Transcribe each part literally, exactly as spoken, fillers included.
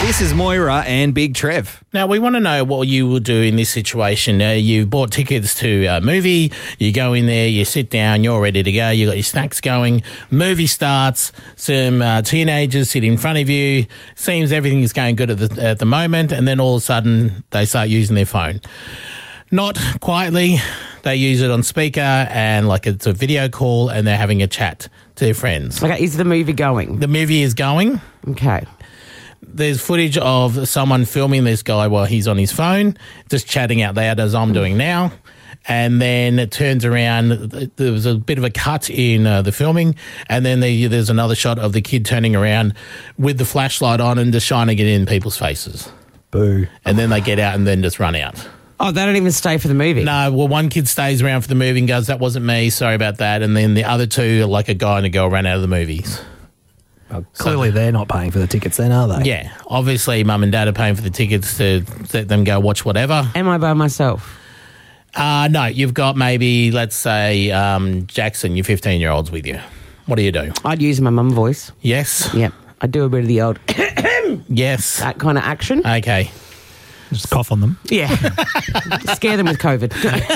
This is Moira and Big Trev. Now, we want to know what you will do in this situation. Uh, you bought tickets to a movie, you go in there, you sit down, you're ready to go, you got your snacks going, movie starts, some uh, teenagers sit in front of you, seems everything is going good at the, at the moment, and then all of a sudden they start using their phone. Not quietly, they use it on speaker and like it's a video call and they're having a chat to their friends. Okay, is the movie going? The movie is going. Okay. There's footage of someone filming this guy while he's on his phone, just chatting out loud as I'm doing now. And then it turns around. There was a bit of a cut in uh, the filming. And then the, there's another shot of the kid turning around with the flashlight on and just shining it in people's faces. Boo. And then they get out and then just run out. Oh, they don't even stay for the movie? No, well, one kid stays around for the movie and goes, that wasn't me, sorry about that. And then the other two, like a guy and a girl, ran out of the movies. Well, clearly they're not paying for the tickets then, are they? Yeah. Obviously, mum and dad are paying for the tickets to let them go watch whatever. Am I by myself? Uh, no, you've got maybe, let's say, um, Jackson, your fifteen-year-old's with you. What do you do? I'd use my mum voice. Yes? Yep. I'd do a bit of the old Yes. that kind of action. Okay. Just cough on them. Yeah. Scare them with COVID.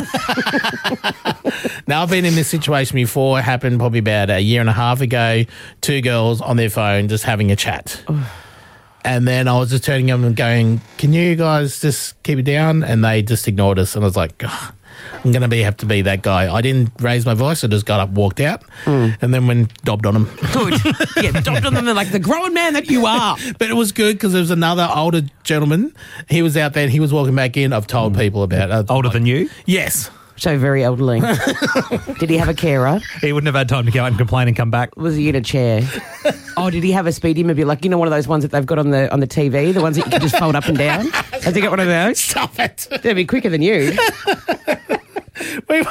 Now, I've been in this situation before. It happened probably about a year and a half ago. Two girls on their phone just having a chat. And then I was just turning them and going, can you guys just keep it down? And they just ignored us. And I was like, oh, I'm going to be have to be that guy. I didn't raise my voice. I just got up, walked out, mm. and then went dobbed on them. Good. Yeah, dobbed on them like the grown man that you are. But it was good because there was another older gentleman. He was out there and he was walking back in. I've told mm. people about it. Older than you? Yes. So very elderly. Did he have a carer? He wouldn't have had time to go out and complain and come back. Was he in a chair? Oh, did he have a speedy maybe like, you know, one of those ones that they've got on the on the T V, the ones that you can just fold up and down? Has he got one of those? Stop it. They'd be quicker than you. Were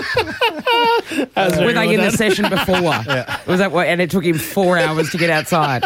they in the session before? Yeah. Was that what? And it took him four hours to get outside.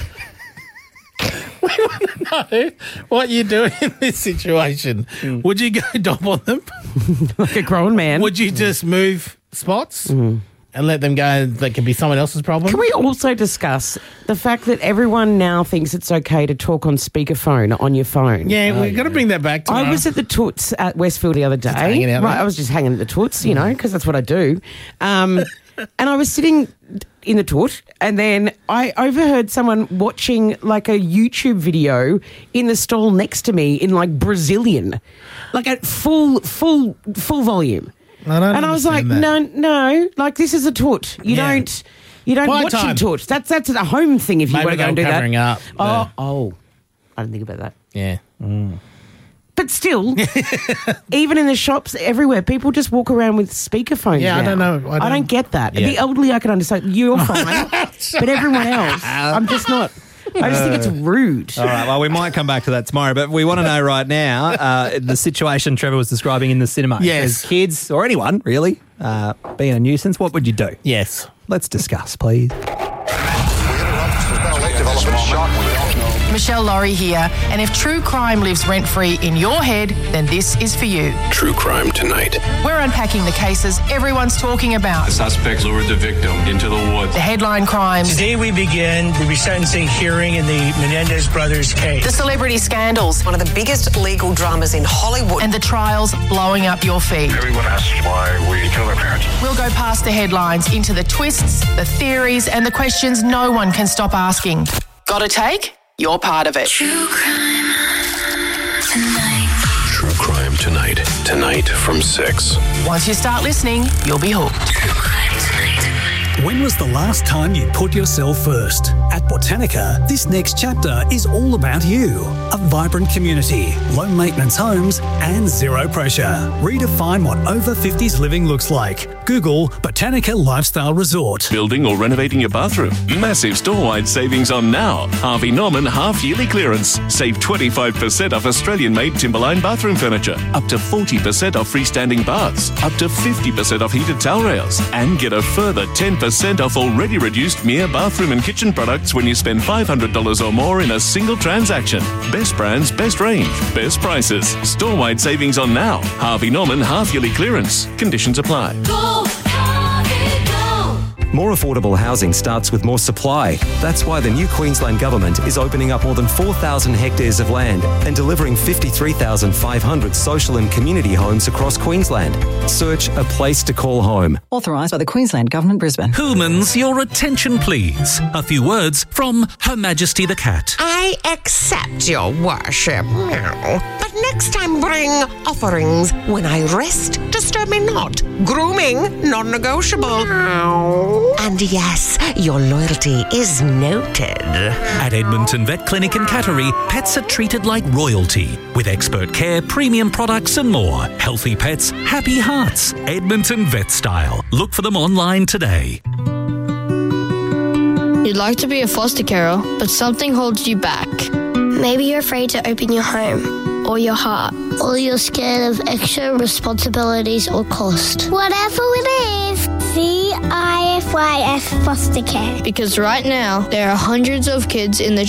We want to know what you do in this situation. Mm. Would you go dob on them? Like a grown man. Would you just move spots mm. and let them go? That could be someone else's problem. Can we also discuss the fact that everyone now thinks it's okay to talk on speakerphone on your phone? Yeah, oh, we've got to bring that back tomorrow. I was at the Toots at Westfield the other day. Just hanging out, right, mate. I was just hanging at the Toots, you know, because that's what I do. Um, and I was sitting in the Toot, and then I overheard someone watching like a YouTube video in the stall next to me in like Brazilian, like at full, full, full volume. I don't and I was like, that. no, no, like this is a Toot. You Yeah. don't, you don't Quiet watch time. a Toot. That's that's a home thing if you Maybe want to go and do they were that. covering up Oh, the- oh, I didn't think about that. Yeah. Mm. But still, even in the shops everywhere, people just walk around with speakerphones. Yeah, I now. don't know. I I don't, don't- get that. Yeah. The elderly, I can understand. You're fine, but everyone else, I'm just not. I just think it's rude. All right, well, we might come back to that tomorrow, but we want to know right now uh, the situation Trevor was describing in the cinema. Yes. As kids, or anyone, really, uh, being a nuisance, what would you do? Yes. Let's discuss, please. Michelle Laurie here, and if true crime lives rent-free in your head, then this is for you. True Crime Tonight. We're unpacking the cases everyone's talking about. The suspect lured the victim into the woods. The headline crimes. Today we begin the resentencing hearing in the Menendez brothers case. The celebrity scandals. One of the biggest legal dramas in Hollywood. And the trials blowing up your feed. Everyone asks why we killed our parents. We'll go past the headlines into the twists, the theories, and the questions no one can stop asking. Got a take? You're part of it. True Crime Tonight. True Crime Tonight. Tonight from six. Once you start listening, you'll be hooked. True Crime Tonight. When was the last time you put yourself first? At Botanica, this next chapter is all about you. A vibrant community, low maintenance homes, and zero pressure. Redefine what over fifties living looks like. Google Botanica Lifestyle Resort. Building or renovating your bathroom? Massive store-wide savings on now. Harvey Norman half-yearly clearance. Save twenty-five percent off Australian-made Timberline bathroom furniture. Up to forty percent off freestanding baths. Up to fifty percent off heated towel rails. And get a further ten percent off already reduced Mere bathroom and kitchen products when you spend five hundred dollars or more in a single transaction. Best brands, best range, best prices. Store-wide savings on now. Harvey Norman half-yearly clearance. Conditions apply. Go, Harvey, go. More affordable housing starts with more supply. That's why the new Queensland Government is opening up more than four thousand hectares of land and delivering fifty-three thousand five hundred social and community homes across Queensland. Search a place to call home. Authorised by the Queensland Government, Brisbane. Humans, your attention please. A few words from Her Majesty the Cat. I accept your worship. But next time bring offerings. When I rest, disturb me not. Grooming, non-negotiable. And yes, your loyalty is noted. At Edmonton Vet Clinic in Cattery, pets are treated like royalty. With expert care, premium products and more. Healthy pets, happy hearts. Edmonton Vet Style. Look for them online today. You'd like to be a foster carer, but something holds you back. Maybe you're afraid to open your home or your heart, or you're scared of extra responsibilities or cost. Whatever it is, C I F Y S Foster Care. Because right now, there are hundreds of kids in the